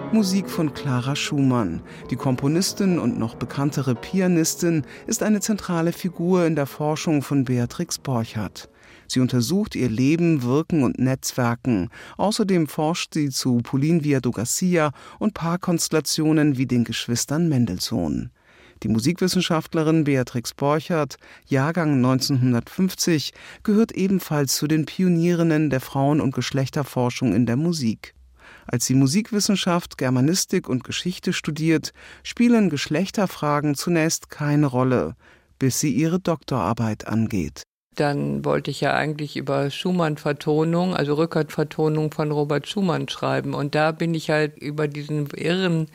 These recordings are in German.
Musik von Clara Schumann. Die Komponistin und noch bekanntere Pianistin ist eine zentrale Figur in der Forschung von Beatrix Borchardt. Sie untersucht ihr Leben, Wirken und Netzwerken. Außerdem forscht sie zu Pauline Viardot-Garcia und Paarkonstellationen wie den Geschwistern Mendelssohn. Die Musikwissenschaftlerin Beatrix Borchardt, Jahrgang 1950, gehört ebenfalls zu den Pionierinnen der Frauen- und Geschlechterforschung in der Musik. Als sie Musikwissenschaft, Germanistik und Geschichte studiert, spielen Geschlechterfragen zunächst keine Rolle, bis sie ihre Doktorarbeit angeht. Dann wollte ich ja eigentlich über Schumann-Vertonung, also Rückert-Vertonung von Robert Schumann schreiben. Und da bin ich halt über diesen irren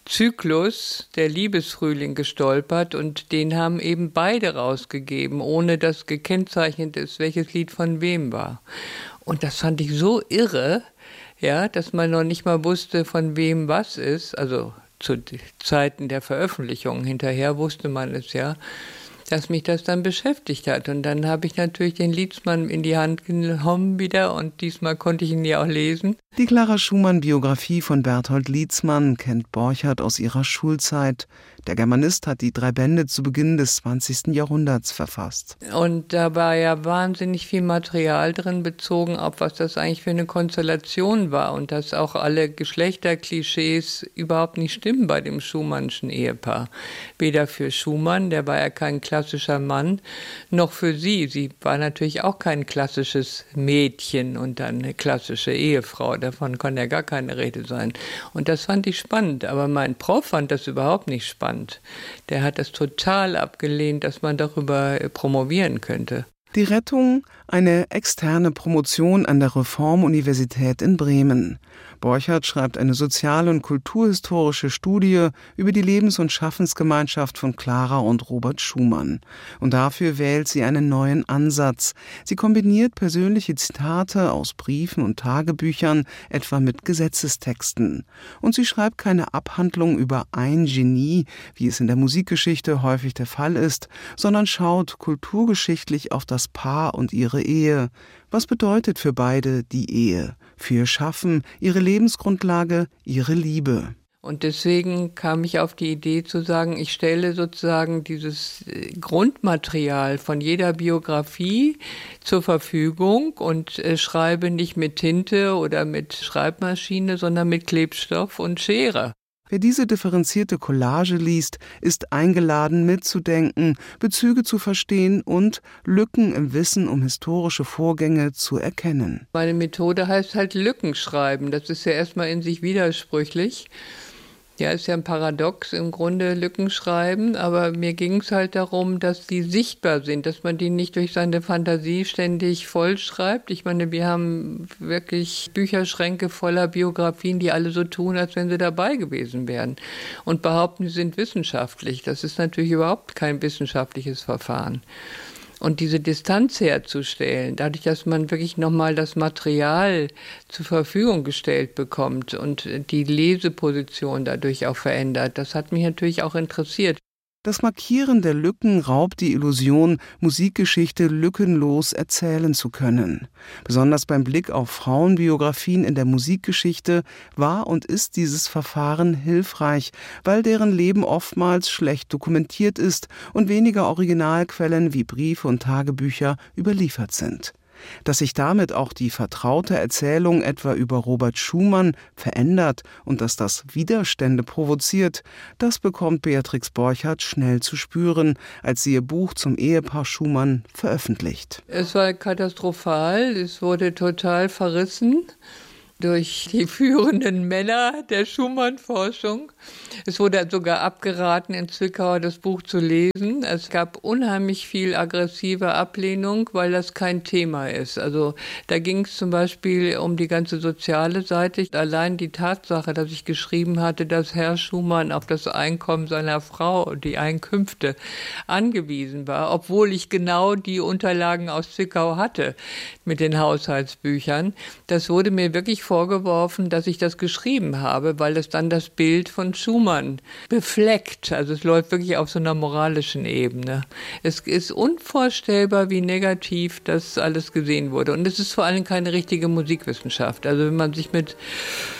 Zyklus der Liebesfrühling gestolpert und den haben eben beide rausgegeben, ohne dass gekennzeichnet ist, welches Lied von wem war. Und das fand ich so irre, ja, dass man noch nicht mal wusste, von wem was ist. Also zu Zeiten der Veröffentlichung, hinterher wusste man es ja, dass mich das dann beschäftigt hat. Und dann habe ich natürlich den Liedsmann in die Hand genommen wieder und diesmal konnte ich ihn ja auch lesen. Die Clara Schumann-Biografie von Berthold Liedsmann kennt Borchardt aus ihrer Schulzeit. Der Germanist hat die 3 Bände zu Beginn des 20. Jahrhunderts verfasst. Und da war ja wahnsinnig viel Material drin, bezogen auf, was das eigentlich für eine Konstellation war und dass auch alle Geschlechterklischees überhaupt nicht stimmen bei dem Schumannschen Ehepaar. Weder für Schumann, der war ja kein klassischer Mann, noch für sie. Sie war natürlich auch kein klassisches Mädchen und dann eine klassische Ehefrau. Davon kann ja gar keine Rede sein. Und das fand ich spannend. Aber mein Prof fand das überhaupt nicht spannend. Der hat das total abgelehnt, dass man darüber promovieren könnte. Die Rettung, eine externe Promotion an der Reformuniversität in Bremen. Borchardt schreibt eine sozial- und kulturhistorische Studie über die Lebens- und Schaffensgemeinschaft von Clara und Robert Schumann. Und dafür wählt sie einen neuen Ansatz. Sie kombiniert persönliche Zitate aus Briefen und Tagebüchern, etwa mit Gesetzestexten. Und sie schreibt keine Abhandlung über ein Genie, wie es in der Musikgeschichte häufig der Fall ist, sondern schaut kulturgeschichtlich auf das Paar und ihre Ehe. Was bedeutet für beide die Ehe? Für ihr Schaffen, ihre Lebensgrundlage, ihre Liebe. Und deswegen kam ich auf die Idee zu sagen, ich stelle sozusagen dieses Grundmaterial von jeder Biografie zur Verfügung und schreibe nicht mit Tinte oder mit Schreibmaschine, sondern mit Klebstoff und Schere. Wer diese differenzierte Collage liest, ist eingeladen mitzudenken, Bezüge zu verstehen und Lücken im Wissen um historische Vorgänge zu erkennen. Meine Methode heißt halt Lücken schreiben. Das ist ja erstmal in sich widersprüchlich. Ja, ist ja ein Paradox im Grunde, Lücken schreiben, aber mir ging es halt darum, dass die sichtbar sind, dass man die nicht durch seine Fantasie ständig vollschreibt. Ich meine, wir haben wirklich Bücherschränke voller Biografien, die alle so tun, als wenn sie dabei gewesen wären und behaupten, sie sind wissenschaftlich. Das ist natürlich überhaupt kein wissenschaftliches Verfahren. Und diese Distanz herzustellen, dadurch, dass man wirklich nochmal das Material zur Verfügung gestellt bekommt und die Leseposition dadurch auch verändert, das hat mich natürlich auch interessiert. Das Markieren der Lücken raubt die Illusion, Musikgeschichte lückenlos erzählen zu können. Besonders beim Blick auf Frauenbiografien in der Musikgeschichte war und ist dieses Verfahren hilfreich, weil deren Leben oftmals schlecht dokumentiert ist und weniger Originalquellen wie Briefe und Tagebücher überliefert sind. Dass sich damit auch die vertraute Erzählung etwa über Robert Schumann verändert und dass das Widerstände provoziert, das bekommt Beatrix Borchardt schnell zu spüren, als sie ihr Buch zum Ehepaar Schumann veröffentlicht. Es war katastrophal, es wurde total verrissen durch die führenden Männer der Schumann-Forschung. Es wurde sogar abgeraten, in Zwickau das Buch zu lesen. Es gab unheimlich viel aggressive Ablehnung, weil das kein Thema ist. Also da ging es zum Beispiel um die ganze soziale Seite. Allein die Tatsache, dass ich geschrieben hatte, dass Herr Schumann auf das Einkommen seiner Frau, die Einkünfte, angewiesen war, obwohl ich genau die Unterlagen aus Zwickau hatte mit den Haushaltsbüchern. Das wurde mir wirklich vorgeworfen, dass ich das geschrieben habe, weil es dann das Bild von Schumann befleckt. Also es läuft wirklich auf so einer moralischen Ebene. Es ist unvorstellbar, wie negativ das alles gesehen wurde. Und es ist vor allem keine richtige Musikwissenschaft. Also wenn man sich mit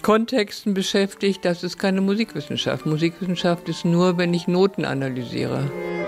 Kontexten beschäftigt. Das ist keine Musikwissenschaft. Musikwissenschaft ist nur, wenn ich Noten analysiere.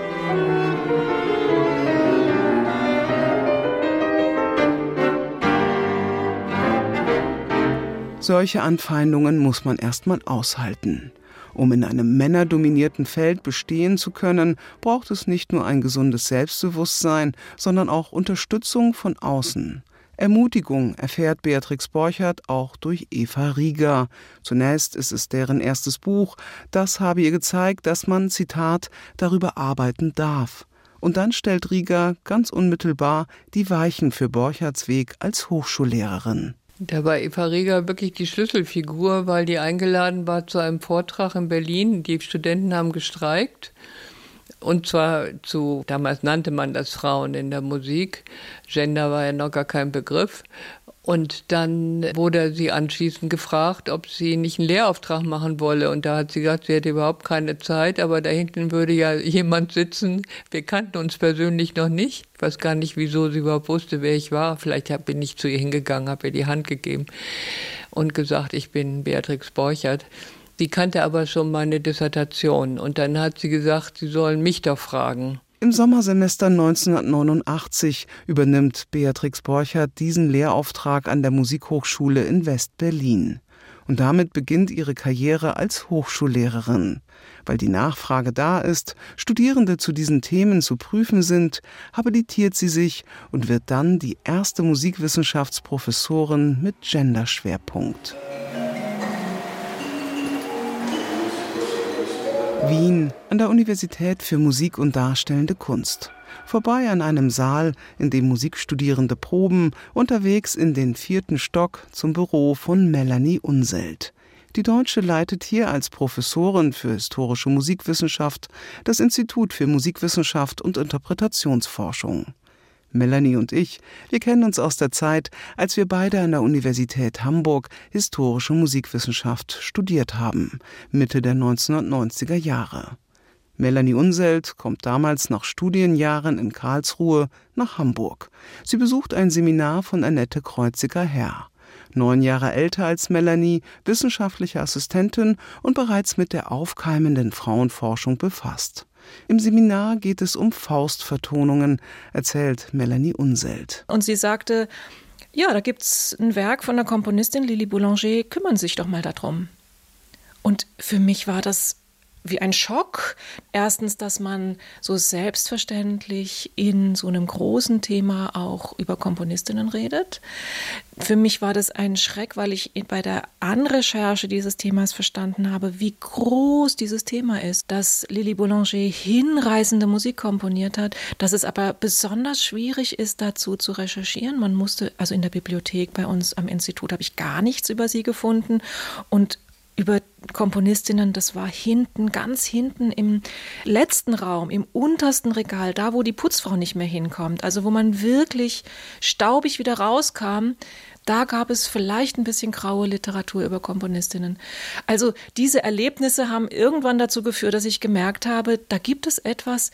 Solche Anfeindungen muss man erstmal aushalten. Um in einem männerdominierten Feld bestehen zu können, braucht es nicht nur ein gesundes Selbstbewusstsein, sondern auch Unterstützung von außen. Ermutigung erfährt Beatrix Borchert auch durch Eva Rieger. Zunächst ist es deren erstes Buch. Das habe ihr gezeigt, dass man, Zitat, darüber arbeiten darf. Und dann stellt Rieger ganz unmittelbar die Weichen für Borcherts Weg als Hochschullehrerin. Da war Eva Rieger wirklich die Schlüsselfigur, weil die eingeladen war zu einem Vortrag in Berlin. Die Studenten haben gestreikt. Und zwar damals nannte man das Frauen in der Musik. Gender war ja noch gar kein Begriff. Und dann wurde sie anschließend gefragt, ob sie nicht einen Lehrauftrag machen wolle. Und da hat sie gesagt, sie hätte überhaupt keine Zeit, aber da hinten würde ja jemand sitzen. Wir kannten uns persönlich noch nicht. Ich weiß gar nicht, wieso sie überhaupt wusste, wer ich war. Vielleicht bin ich zu ihr hingegangen, habe ihr die Hand gegeben und gesagt, ich bin Beatrix Borchert. Sie kannte aber schon meine Dissertation. Und dann hat sie gesagt, sie sollen mich doch fragen. Im Sommersemester 1989 übernimmt Beatrix Borchert diesen Lehrauftrag an der Musikhochschule in West-Berlin. Und damit beginnt ihre Karriere als Hochschullehrerin. Weil die Nachfrage da ist, Studierende zu diesen Themen zu prüfen sind, habilitiert sie sich und wird dann die erste Musikwissenschaftsprofessorin mit Genderschwerpunkt. Wien, an der Universität für Musik und Darstellende Kunst. Vorbei an einem Saal, in dem Musikstudierende proben, unterwegs in den 4. Stock zum Büro von Melanie Unseld. Die Deutsche leitet hier als Professorin für historische Musikwissenschaft das Institut für Musikwissenschaft und Interpretationsforschung. Melanie und ich, wir kennen uns aus der Zeit, als wir beide an der Universität Hamburg historische Musikwissenschaft studiert haben, Mitte der 1990er Jahre. Melanie Unseld kommt damals nach Studienjahren in Karlsruhe nach Hamburg. Sie besucht ein Seminar von Annette Kreuziger-Herr. 9 Jahre älter als Melanie, wissenschaftliche Assistentin und bereits mit der aufkeimenden Frauenforschung befasst. Im Seminar geht es um Faustvertonungen, erzählt Melanie Unseld. Und sie sagte, ja, da gibt's ein Werk von der Komponistin Lili Boulanger, kümmern Sie sich doch mal darum. Und für mich war das wie ein Schock. Erstens, dass man so selbstverständlich in so einem großen Thema auch über Komponistinnen redet. Für mich war das ein Schreck, weil ich bei der Anrecherche dieses Themas verstanden habe, wie groß dieses Thema ist, dass Lili Boulanger hinreißende Musik komponiert hat, dass es aber besonders schwierig ist, dazu zu recherchieren. Man musste, also in der Bibliothek bei uns am Institut habe ich gar nichts über sie gefunden und über Komponistinnen, das war hinten, ganz hinten im letzten Raum, im untersten Regal, da wo die Putzfrau nicht mehr hinkommt, also wo man wirklich staubig wieder rauskam, da gab es vielleicht ein bisschen graue Literatur über Komponistinnen. Also diese Erlebnisse haben irgendwann dazu geführt, dass ich gemerkt habe, da gibt es etwas,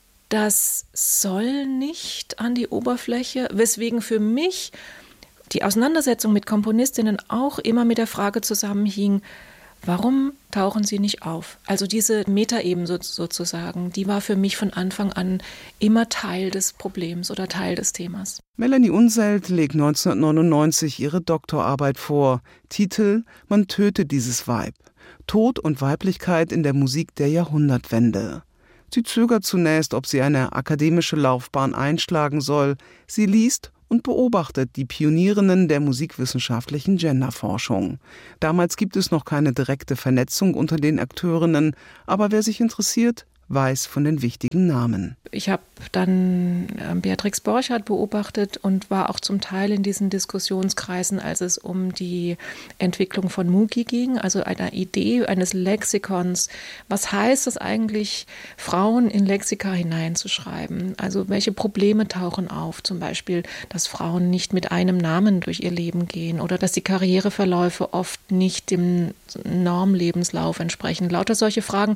das soll nicht an die Oberfläche, weswegen für mich die Auseinandersetzung mit Komponistinnen auch immer mit der Frage zusammenhing, warum tauchen sie nicht auf? Also diese Metaebene sozusagen, die war für mich von Anfang an immer Teil des Problems oder Teil des Themas. Melanie Unseld legt 1999 ihre Doktorarbeit vor. Titel: Man töte dieses Weib. Tod und Weiblichkeit in der Musik der Jahrhundertwende. Sie zögert zunächst, ob sie eine akademische Laufbahn einschlagen soll. Sie liest und beobachtet die Pionierinnen der musikwissenschaftlichen Genderforschung. Damals gibt es noch keine direkte Vernetzung unter den Akteurinnen, aber wer sich interessiert, weiß von den wichtigen Namen. Ich habe dann Beatrix Borchert beobachtet und war auch zum Teil in diesen Diskussionskreisen, als es um die Entwicklung von MUGI ging, also einer Idee eines Lexikons. Was heißt es eigentlich, Frauen in Lexika hineinzuschreiben? Also welche Probleme tauchen auf? Zum Beispiel, dass Frauen nicht mit einem Namen durch ihr Leben gehen oder dass die Karriereverläufe oft nicht dem Normlebenslauf entsprechen. Lauter solche Fragen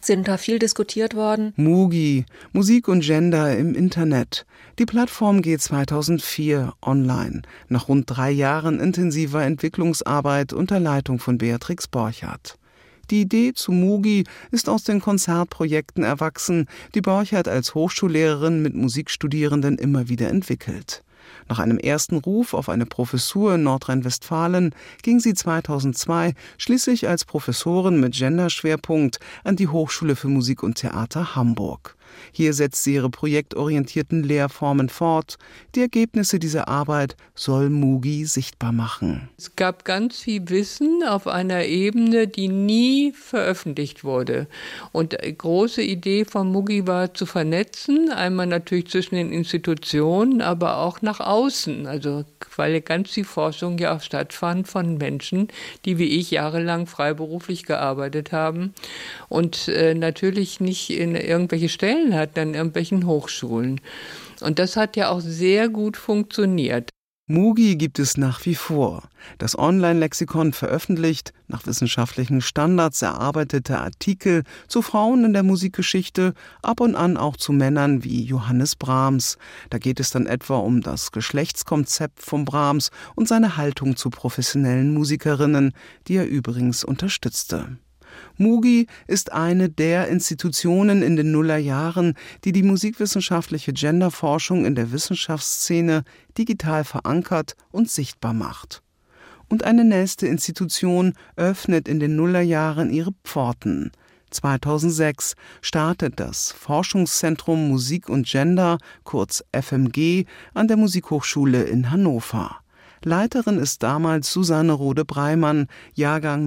sind da viel diskutiert worden. Mugi, Musik und Gender im Internet. Die Plattform geht 2004 online, nach rund 3 Jahren intensiver Entwicklungsarbeit unter Leitung von Beatrix Borchardt. Die Idee zu Mugi ist aus den Konzertprojekten erwachsen, die Borchardt als Hochschullehrerin mit Musikstudierenden immer wieder entwickelt. Nach einem ersten Ruf auf eine Professur in Nordrhein-Westfalen ging sie 2002 schließlich als Professorin mit Genderschwerpunkt an die Hochschule für Musik und Theater Hamburg. Hier setzt sie ihre projektorientierten Lehrformen fort. Die Ergebnisse dieser Arbeit soll Mugi sichtbar machen. Es gab ganz viel Wissen auf einer Ebene, die nie veröffentlicht wurde. Und die große Idee von Mugi war zu vernetzen, einmal natürlich zwischen den Institutionen, aber auch nach außen. Also weil ganz viel Forschung ja auch stattfand von Menschen, die wie ich jahrelang freiberuflich gearbeitet haben und natürlich nicht in irgendwelche Stellen hatten an irgendwelchen Hochschulen. Und das hat ja auch sehr gut funktioniert. Mugi gibt es nach wie vor. Das Online-Lexikon veröffentlicht nach wissenschaftlichen Standards erarbeitete Artikel zu Frauen in der Musikgeschichte, ab und an auch zu Männern wie Johannes Brahms. Da geht es dann etwa um das Geschlechtskonzept von Brahms und seine Haltung zu professionellen Musikerinnen, die er übrigens unterstützte. Mugi ist eine der Institutionen in den Nullerjahren, die die musikwissenschaftliche Genderforschung in der Wissenschaftsszene digital verankert und sichtbar macht. Und eine nächste Institution öffnet in den Nullerjahren ihre Pforten. 2006 startet das Forschungszentrum Musik und Gender, kurz FMG, an der Musikhochschule in Hannover. Leiterin ist damals Susanne Rode-Breimann, Jahrgang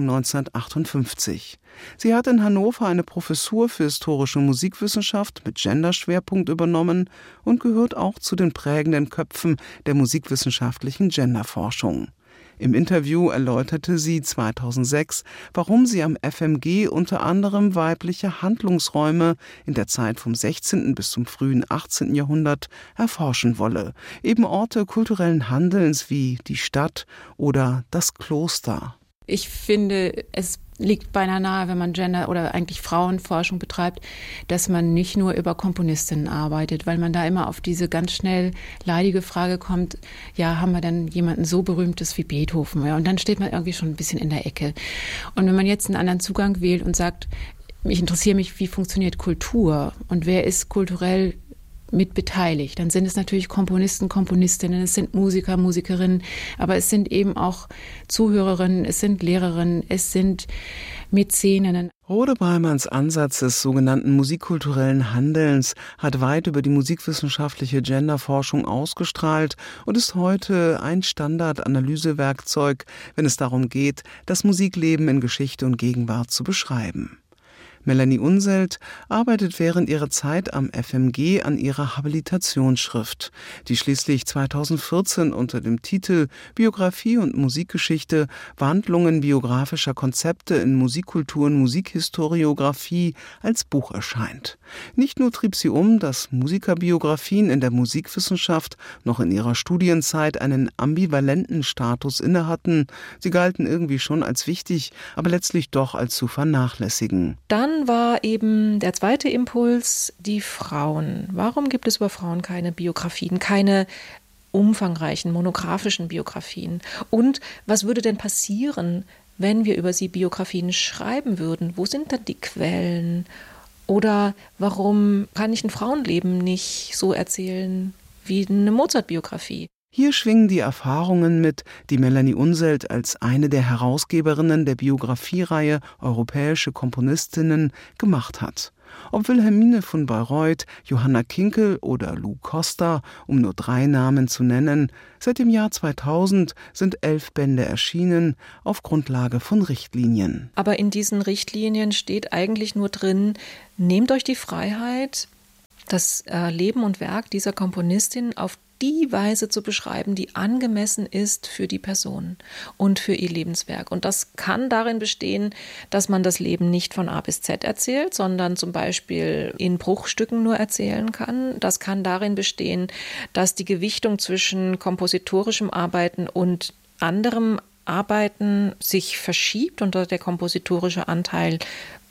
1958. Sie hat in Hannover eine Professur für historische Musikwissenschaft mit Genderschwerpunkt übernommen und gehört auch zu den prägenden Köpfen der musikwissenschaftlichen Genderforschung. Im Interview erläuterte sie 2006, warum sie am FMG unter anderem weibliche Handlungsräume in der Zeit vom 16. bis zum frühen 18. Jahrhundert erforschen wolle, eben Orte kulturellen Handelns wie die Stadt oder das Kloster. Ich finde, es liegt beinahe nahe, wenn man Gender- oder eigentlich Frauenforschung betreibt, dass man nicht nur über Komponistinnen arbeitet, weil man da immer auf diese ganz schnell leidige Frage kommt, ja, haben wir denn jemanden so Berühmtes wie Beethoven? Ja, und dann steht man irgendwie schon ein bisschen in der Ecke. Und wenn man jetzt einen anderen Zugang wählt und sagt, ich interessiere mich, wie funktioniert Kultur und wer ist kulturell mit beteiligt. Dann sind es natürlich Komponisten, Komponistinnen, es sind Musiker, Musikerinnen, aber es sind eben auch Zuhörerinnen, es sind Lehrerinnen, es sind Mäzeninnen. Rode-Breimanns Ansatz des sogenannten musikkulturellen Handelns hat weit über die musikwissenschaftliche Genderforschung ausgestrahlt und ist heute ein Standardanalysewerkzeug, wenn es darum geht, das Musikleben in Geschichte und Gegenwart zu beschreiben. Melanie Unselt arbeitet während ihrer Zeit am FMG an ihrer Habilitationsschrift, die schließlich 2014 unter dem Titel Biografie und Musikgeschichte – Wandlungen biografischer Konzepte in Musikkultur und Musikhistoriographie als Buch erscheint. Nicht nur trieb sie dass Musikerbiografien in der Musikwissenschaft noch in ihrer Studienzeit einen ambivalenten Status innehatten, sie galten irgendwie schon als wichtig, aber letztlich doch als zu vernachlässigen. Dann war eben der zweite Impuls die Frauen. Warum gibt es über Frauen keine Biografien, keine umfangreichen, monografischen Biografien? Und was würde denn passieren, wenn wir über sie Biografien schreiben würden? Wo sind dann die Quellen? Oder warum kann ich ein Frauenleben nicht so erzählen wie eine Mozart-Biografie? Hier schwingen die Erfahrungen mit, die Melanie Unselt als eine der Herausgeberinnen der Biografiereihe Europäische Komponistinnen gemacht hat. Ob Wilhelmine von Bayreuth, Johanna Kinkel oder Lou Costa, um nur 3 Namen zu nennen, seit dem Jahr 2000 sind 11 Bände erschienen auf Grundlage von Richtlinien. Aber in diesen Richtlinien steht eigentlich nur drin, nehmt euch die Freiheit, das Leben und Werk dieser Komponistin auf die Weise zu beschreiben, die angemessen ist für die Person und für ihr Lebenswerk. Und das kann darin bestehen, dass man das Leben nicht von A bis Z erzählt, sondern zum Beispiel in Bruchstücken nur erzählen kann. Das kann darin bestehen, dass die Gewichtung zwischen kompositorischem Arbeiten und anderem Arbeiten sich verschiebt und der kompositorische Anteil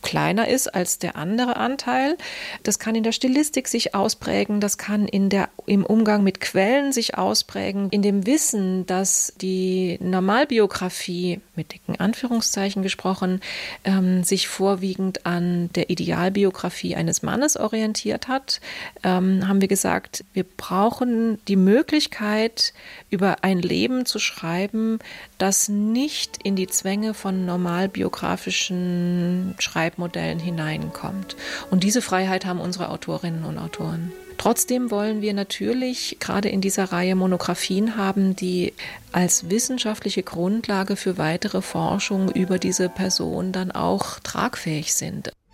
kleiner ist als der andere Anteil. Das kann in der Stilistik sich ausprägen, das kann im Umgang mit Quellen sich ausprägen, in dem Wissen, dass die Normalbiografie, mit dicken Anführungszeichen gesprochen, sich vorwiegend an der Idealbiografie eines Mannes orientiert hat, haben wir gesagt, wir brauchen die Möglichkeit, über ein Leben zu schreiben, das nicht in die Zwänge von normalbiografischen Schreibmodellen hineinkommt. Und diese Freiheit haben unsere Autorinnen und Autoren. Trotzdem wollen wir natürlich gerade in dieser Reihe Monographien haben, die als wissenschaftliche Grundlage für weitere Forschung über diese Person dann auch tragfähig sind.